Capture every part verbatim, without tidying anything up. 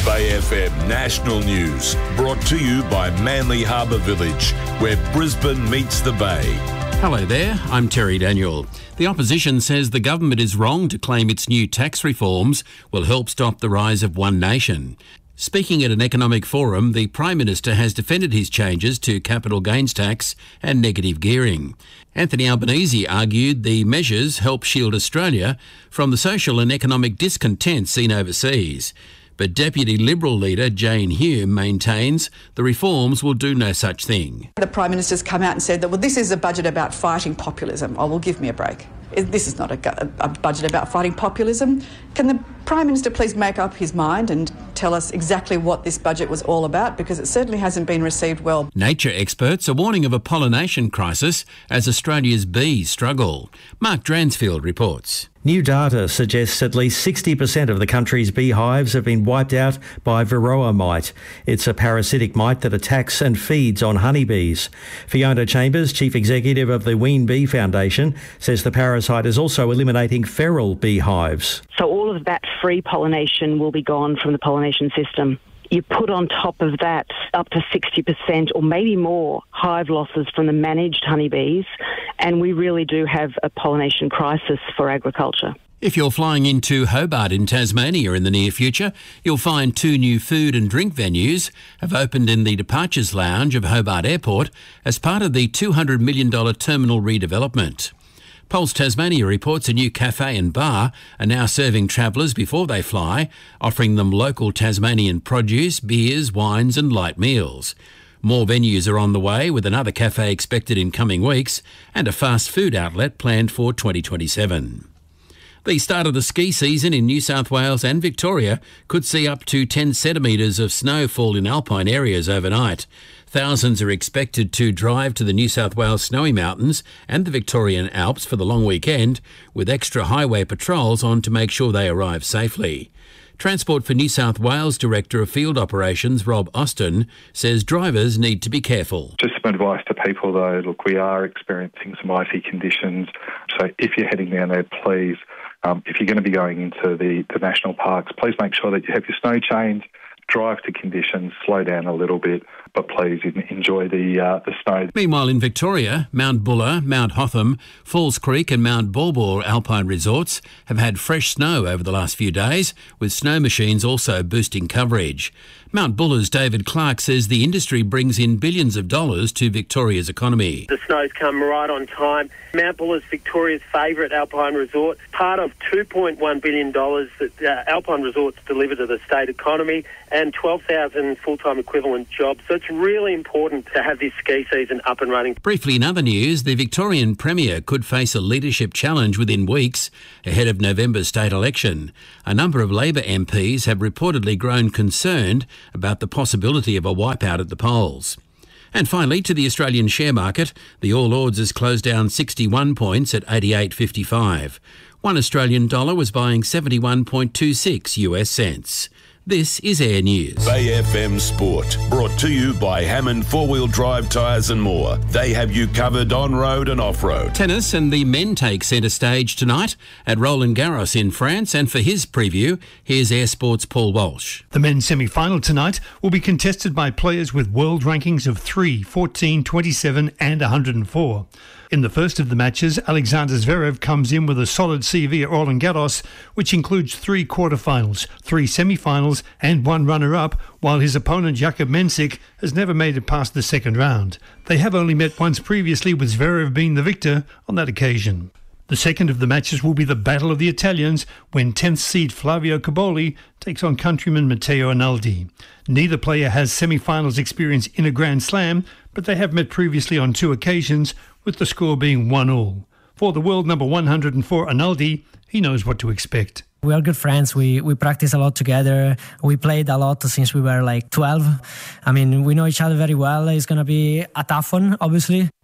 Bay F M National News, brought to you by Manly Harbour Village, where Brisbane meets the Bay. Hello there, I'm Terry Daniel. The opposition says the government is wrong to claim its new tax reforms will help stop the rise of One Nation. Speaking at an economic forum, the Prime Minister has defended his changes to capital gains tax and negative gearing. Anthony Albanese argued the measures help shield Australia from the social and economic discontent seen overseas. But Deputy Liberal leader Jane Hume maintains the reforms will do no such thing. The Prime Minister's come out and said that, well, this is a budget about fighting populism. Oh, well, give me a break. This is not a, a budget about fighting populism. Can the Prime Minister please make up his mind and tell us exactly what this budget was all about? Because it certainly hasn't been received well. Nature experts are warning of a pollination crisis as Australia's bees struggle. Mark Dransfield reports. New data suggests at least sixty percent of the country's beehives have been wiped out by Varroa mite. It's a parasitic mite that attacks and feeds on honeybees. Fiona Chambers, Chief Executive of the Ween Bee Foundation, says the parasite is also eliminating feral beehives. So all of that free pollination will be gone from the pollination system. You put on top of that up to sixty percent or maybe more hive losses from the managed honeybees, and we really do have a pollination crisis for agriculture. If you're flying into Hobart in Tasmania in the near future, you'll find two new food and drink venues have opened in the Departures Lounge of Hobart Airport as part of the two hundred million dollars terminal redevelopment. Pulse Tasmania reports a new cafe and bar are now serving travellers before they fly, offering them local Tasmanian produce, beers, wines and light meals. More venues are on the way, with another cafe expected in coming weeks and a fast food outlet planned for twenty twenty-seven. The start of the ski season in New South Wales and Victoria could see up to ten centimetres of snow fall in alpine areas overnight. Thousands are expected to drive to the New South Wales Snowy Mountains and the Victorian Alps for the long weekend, with extra highway patrols on to make sure they arrive safely. Transport for New South Wales Director of Field Operations, Rob Austin, says drivers need to be careful. Just some advice to people though, look, we are experiencing some icy conditions, so if you're heading down there, please, um, if you're going to be going into the, the national parks, please make sure that you have your snow changed, drive to conditions, slow down a little bit, but please enjoy the uh, the snow. Meanwhile, in Victoria, Mount Buller, Mount Hotham, Falls Creek and Mount Baw Baw alpine resorts have had fresh snow over the last few days, with snow machines also boosting coverage. Mount Buller's David Clark says the industry brings in billions of dollars to Victoria's economy. The snow's come right on time. Mount Buller's Victoria's favourite alpine resort, part of two point one billion dollars that uh, alpine resorts deliver to the state economy and twelve thousand full-time equivalent jobs. So it's really important to have this ski season up and running. Briefly in other news, the Victorian Premier could face a leadership challenge within weeks ahead of November's state election. A number of Labor M Ps have reportedly grown concerned about the possibility of a wipeout at the polls. And finally, to the Australian share market, the All Ords has closed down sixty-one points at eighty-eight fifty-five. One Australian dollar was buying seventy-one point two six US cents. This is Air News. Bay F M Sport, brought to you by Hammond Four-Wheel Drive Tyres and more. They have you covered on-road and off-road. Tennis, and the men take centre stage tonight at Roland Garros in France. And for his preview, here's Air Sport's Paul Walsh. The men's semi-final tonight will be contested by players with world rankings of three, fourteen, twenty-seven and one hundred four. In the first of the matches, Alexander Zverev comes in with a solid C V at Roland Garros, which includes three quarterfinals, three semi-finals and one runner-up, while his opponent Jakub Mensik has never made it past the second round. They have only met once previously, with Zverev being the victor on that occasion. The second of the matches will be the Battle of the Italians, when tenth seed Flavio Cobolli takes on countryman Matteo Analdi. Neither player has semi-finals experience in a Grand Slam, but they have met previously on two occasions, with the score being one all. For the world number one hundred four Analdi, he knows what to expect. We are good friends. We we practice a lot together. We played a lot since we were like twelve. I mean, we know each other very well. It's going to be a tough one, obviously.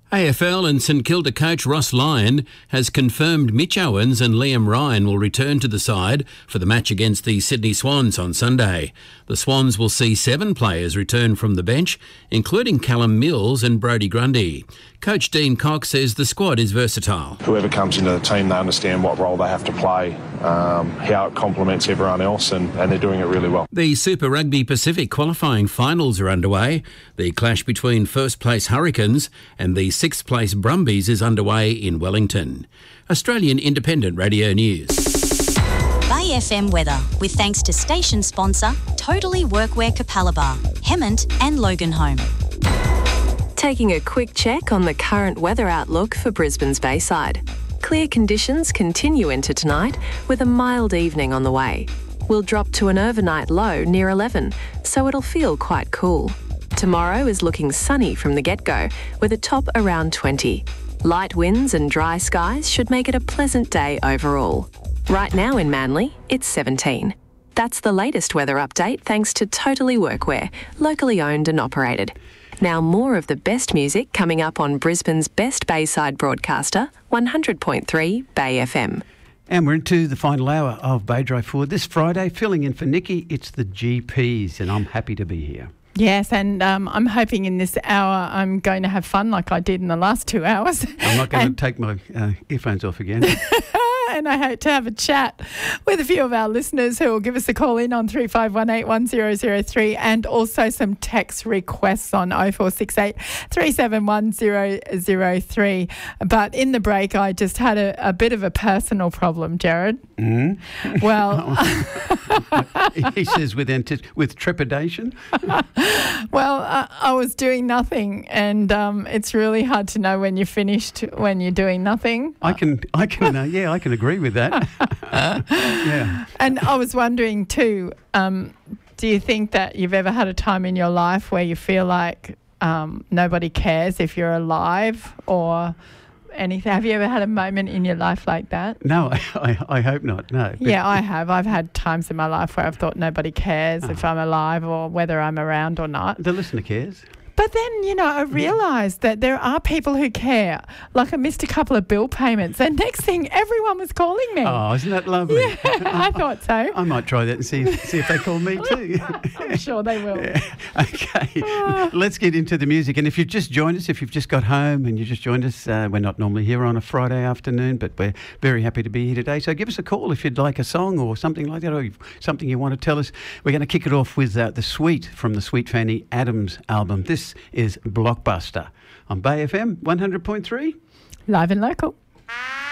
A F L and St Kilda coach Ross Lyon has confirmed Mitch Owens and Liam Ryan will return to the side for the match against the Sydney Swans on Sunday. The Swans will see seven players return from the bench, including Callum Mills and Brodie Grundy. Coach Dean Cox says the squad is versatile. Whoever comes into the team, they understand what role they have to play, um, how it complements everyone else, and, and they're doing it really well. The Super Rugby Pacific qualifying finals are underway. The clash between first-place Hurricanes and the sixth-place Brumbies is underway in Wellington. Australian Independent Radio News. Bay F M weather, with thanks to station sponsor Totally Workwear Capalaba, Hemmant and Loganholme. Taking a quick check on the current weather outlook for Brisbane's Bayside. Clear conditions continue into tonight with a mild evening on the way. We'll drop to an overnight low near eleven, so it'll feel quite cool. Tomorrow is looking sunny from the get-go with a top around twenty. Light winds and dry skies should make it a pleasant day overall. Right now in Manly, it's seventeen. That's the latest weather update thanks to Totally Workwear, locally owned and operated. Now more of the best music coming up on Brisbane's best Bayside broadcaster, one hundred point three Bay F M. And we're into the final hour of Bay Drive Forward this Friday. Filling in for Nikki, it's the G Ps, and I'm happy to be here. Yes, and um, I'm hoping in this hour I'm going to have fun like I did in the last two hours. I'm not going and to take my uh, earphones off again. And I hope to have a chat with a few of our listeners who will give us a call in on three five one eight one zero zero three, and also some text requests on oh four six eight three seven one zero zero three. But in the break, I just had a, a bit of a personal problem, Jared. Mm-hmm. Well, he says with anti- with trepidation. Well, uh, I was doing nothing, and um, it's really hard to know when you're finished when you're doing nothing. I can, I can, uh, yeah, I can agree with that. Yeah. And I was wondering too, um, do you think that you've ever had a time in your life where you feel like um, nobody cares if you're alive or anything? Have you ever had a moment in your life like that? No, I, I hope not, no. But yeah, I have. I've had times in my life where I've thought nobody cares oh. if I'm alive or whether I'm around or not. The listener cares. But then, you know, I realised that there are people who care. Like I missed a couple of bill payments, and next thing, everyone was calling me. Oh, isn't that lovely? Yeah, I thought so. I might try that and see see if they call me too. I'm sure they will. Yeah. Okay, oh. Let's get into the music. And if you've just joined us, if you've just got home and you just joined us, uh, we're not normally here on a Friday afternoon, but we're very happy to be here today. So give us a call if you'd like a song or something like that, or something you want to tell us. We're going to kick it off with uh, The Sweet from the Sweet Fanny Adams album. This is Blockbuster on Bay F M one hundred point three. Live and local.